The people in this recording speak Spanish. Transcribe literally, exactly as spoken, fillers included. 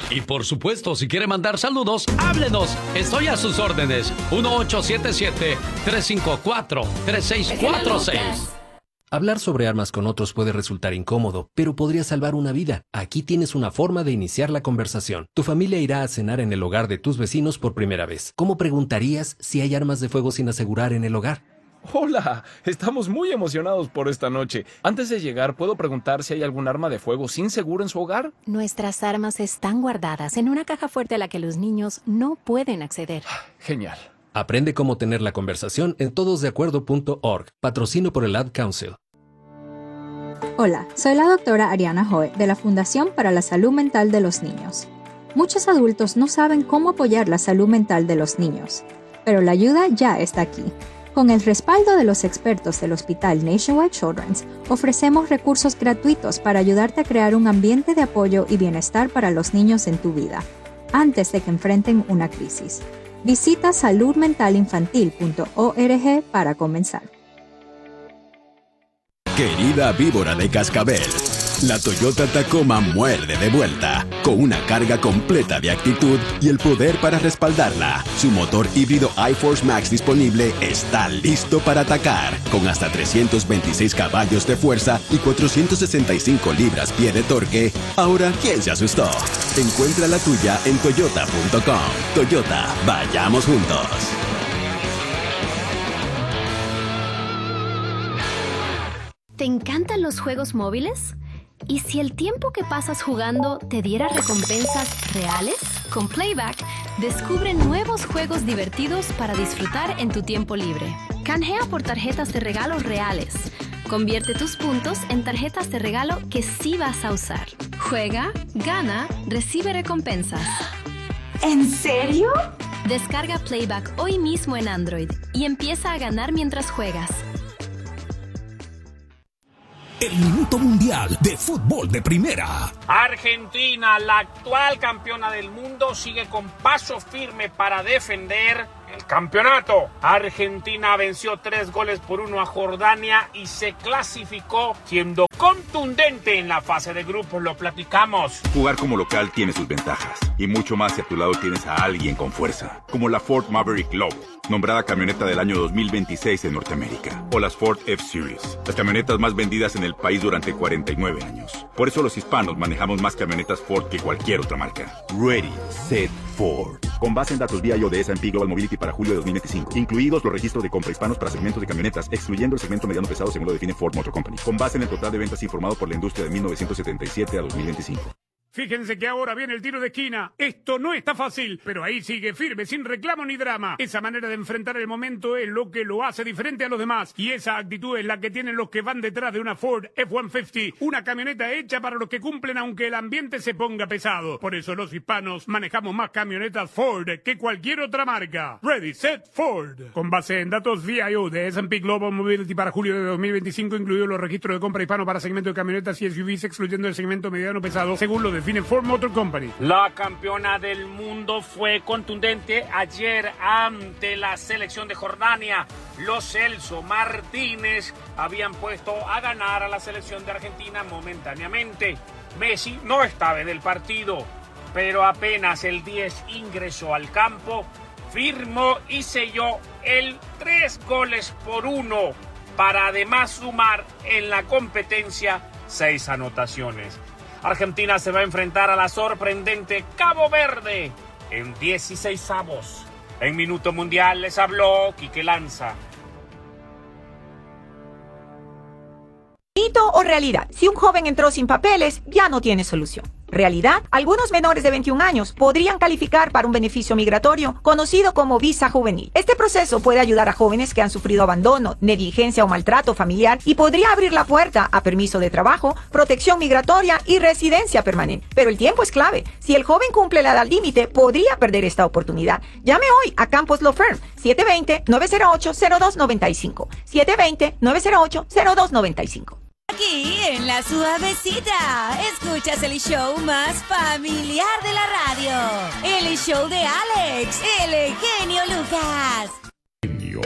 Y por supuesto, si quiere mandar saludos, háblenos. Estoy a sus órdenes. uno ocho siete siete, tres cinco cuatro, tres seis cuatro seis. Hablar sobre armas con otros puede resultar incómodo, pero podría salvar una vida. Aquí tienes una forma de iniciar la conversación. Tu familia irá a cenar en el hogar de tus vecinos por primera vez. ¿Cómo preguntarías si hay armas de fuego sin asegurar en el hogar? Hola, estamos muy emocionados por esta noche. Antes de llegar, ¿puedo preguntar si hay algún arma de fuego sin seguro en su hogar? Nuestras armas están guardadas en una caja fuerte a la que los niños no pueden acceder. Genial. Aprende cómo tener la conversación en todos de acuerdo punto org. Patrocino por el Ad Council. Hola, soy la doctora Ariana Joe de la Fundación para la Salud Mental de los Niños. Muchos adultos no saben cómo apoyar la salud mental de los niños, pero la ayuda ya está aquí. Con el respaldo de los expertos del Hospital Nationwide Children's, ofrecemos recursos gratuitos para ayudarte a crear un ambiente de apoyo y bienestar para los niños en tu vida, antes de que enfrenten una crisis. Visita salud mental infantil punto org para comenzar. Querida víbora de cascabel, la Toyota Tacoma muerde de vuelta, con una carga completa de actitud y el poder para respaldarla. Su motor híbrido iForce Max disponible está listo para atacar, con hasta trescientos veintiséis caballos de fuerza y cuatrocientos sesenta y cinco libras-pie de torque. Ahora, ¿quién se asustó? Encuentra la tuya en toyota punto com. Toyota, vayamos juntos. ¿Te encantan los juegos móviles? ¿Y si el tiempo que pasas jugando te diera recompensas reales? Con Playback, descubre nuevos juegos divertidos para disfrutar en tu tiempo libre. Canjea por tarjetas de regalo reales. Convierte tus puntos en tarjetas de regalo que sí vas a usar. Juega, gana, recibe recompensas. ¿En serio? Descarga Playback hoy mismo en Android y empieza a ganar mientras juegas. El Minuto Mundial de Fútbol de Primera. Argentina, la actual campeona del mundo, sigue con paso firme para defender el campeonato. Argentina venció tres goles por uno a Jordania y se clasificó siendo contundente en la fase de grupos. Lo platicamos. Jugar como local tiene sus ventajas y mucho más si a tu lado tienes a alguien con fuerza, como la Ford Maverick Lobo, nombrada camioneta del año dos mil veintiséis en Norteamérica, o las Ford F-Series, las camionetas más vendidas en el país durante cuarenta y nueve años. Por eso los hispanos manejamos más camionetas Ford que cualquier otra marca. Ready, Set, Ford. Con base en datos B I O de S and P Global Mobility para julio de dos mil veinticinco, incluidos los registros de compra hispanos para segmentos de camionetas, excluyendo el segmento mediano pesado según lo define Ford Motor Company. Con base en el total de ventas informado por la industria de mil novecientos setenta y siete a dos mil veinticinco. Fíjense que ahora viene el tiro de esquina. Esto no está fácil, pero ahí sigue firme, sin reclamo ni drama. Esa manera de enfrentar el momento es lo que lo hace diferente a los demás. Y esa actitud es la que tienen los que van detrás de una Ford F ciento cincuenta, una camioneta hecha para los que cumplen aunque el ambiente se ponga pesado. Por eso los hispanos manejamos más camionetas Ford que cualquier otra marca. Ready, Set, Ford. Con base en datos V I O de S and P Global Mobility para julio de dos mil veinticinco, incluidos los registros de compra hispano para segmento de camionetas y S U Vs, excluyendo el segmento mediano pesado, según lo define Ford Motor Company. La campeona del mundo fue contundente ayer ante la selección de Jordania. Los Celso Martínez habían puesto a ganar a la selección de Argentina momentáneamente. Messi no estaba en el partido, pero apenas el diez ingresó al campo, firmó y selló el tres goles por uno para además sumar en la competencia seis anotaciones. Argentina se va a enfrentar a la sorprendente Cabo Verde en dieciseisavos. En Minuto Mundial les habló Quique Lanza. ¿Mito o realidad? Si un joven entró sin papeles, ya no tiene solución. Realidad, algunos menores de veintiún años podrían calificar para un beneficio migratorio conocido como visa juvenil. Este proceso puede ayudar a jóvenes que han sufrido abandono, negligencia o maltrato familiar y podría abrir la puerta a permiso de trabajo, protección migratoria y residencia permanente. Pero el tiempo es clave. Si el joven cumple la edad límite, podría perder esta oportunidad. Llame hoy a Campos Law Firm siete dos cero, nueve cero ocho, cero dos nueve cinco. siete dos cero, nueve cero ocho, cero dos nueve cinco. Aquí en La Suavecita, escuchas el show más familiar de la radio. El show de Alex, el genio Lucas.